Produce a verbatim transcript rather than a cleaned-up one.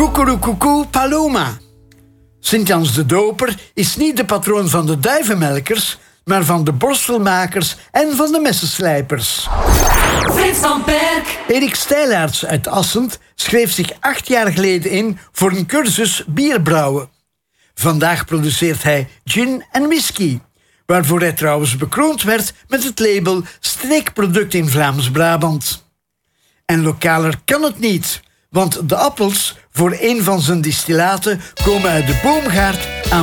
Koekeroekoekoe Paloma. Sint-Jans de Doper is niet de patroon van de duivenmelkers, maar van de borstelmakers en van de messenslijpers. Frits van Perk. Erik Stijlaerts uit Assend schreef zich acht jaar geleden in voor een cursus bierbrouwen. Vandaag produceert hij gin en whisky, waarvoor hij trouwens bekroond werd met het label Streekproduct in Vlaams-Brabant. En lokaler kan het niet, want de appels voor een van zijn distillaten komen uit de boomgaard aan